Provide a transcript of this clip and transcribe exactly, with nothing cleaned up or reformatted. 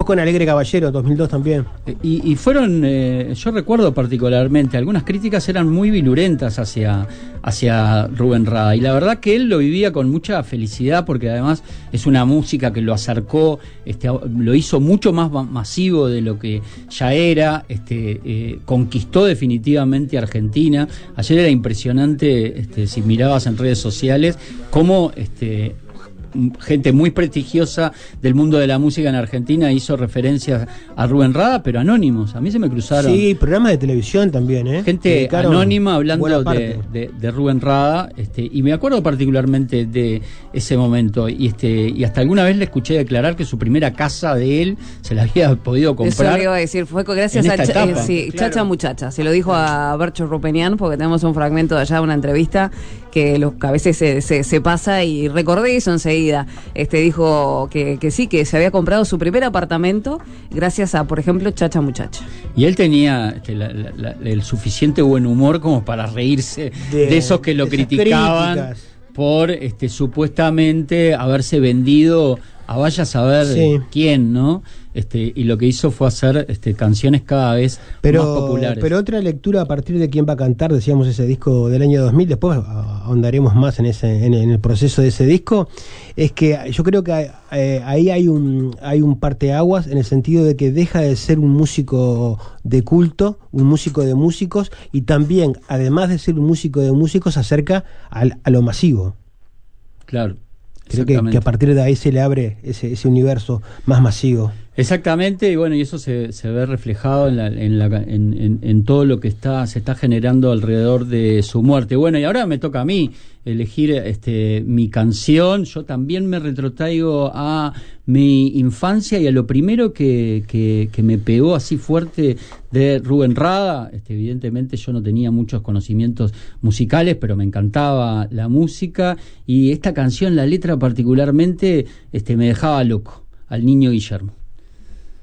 Tocó en Alegre Caballero, dos mil dos también. Y, y fueron, eh, yo recuerdo particularmente, algunas críticas eran muy virulentas hacia, hacia Rubén Rada. Y la verdad que él lo vivía con mucha felicidad, porque además es una música que lo acercó, este, lo hizo mucho más masivo de lo que ya era, este, eh, conquistó definitivamente Argentina. Ayer era impresionante, este, si mirabas en redes sociales, cómo este, gente muy prestigiosa del mundo de la música en Argentina hizo referencias a Rubén Rada, pero anónimos. A mí se me cruzaron. Sí, programas de televisión también, ¿eh? Gente anónima hablando de, de, de Rubén Rada, este, y me acuerdo particularmente de ese momento. Y este y hasta alguna vez le escuché declarar que su primera casa de él se la había podido comprar. Eso le iba a decir, fue gracias a Ch eh, sí, claro. Chacha Muchacha. Se lo dijo a Bercho Rupenian, porque tenemos un fragmento de allá de una entrevista que, los, que a veces se, se, se pasa, y recordé eso enseguida. Este dijo que, que sí, que se había comprado su primer apartamento gracias a, por ejemplo, Chacha Muchacha. Y él tenía este, la, la, la, el suficiente buen humor como para reírse de, de esos que lo criticaban críticas. por este, supuestamente haberse vendido a vaya a saber sí. quién, ¿no? Este, y lo que hizo fue hacer este, canciones cada vez pero, más populares. Pero otra lectura a partir de quién va a cantar, decíamos ese disco del año dos mil, después ahondaremos más en ese en, en el proceso de ese disco, es que yo creo que eh, ahí hay un hay un parteaguas en el sentido de que deja de ser un músico de culto, un músico de músicos, y también, además de ser un músico de músicos, se acerca al, a lo masivo. Claro. Creo que, que a partir de ahí se le abre ese, ese universo más masivo. Exactamente, y bueno, y eso se, se ve reflejado en, la, en, la, en, en, en todo lo que está se está generando alrededor de su muerte. Bueno, y ahora me toca a mí elegir este mi canción. Yo también me retrotraigo a mi infancia y a lo primero que, que, que me pegó así fuerte de Rubén Rada. Este, evidentemente yo no tenía muchos conocimientos musicales, pero me encantaba la música, y esta canción, la letra particularmente, este, me dejaba loco, Al Niño Guillermo.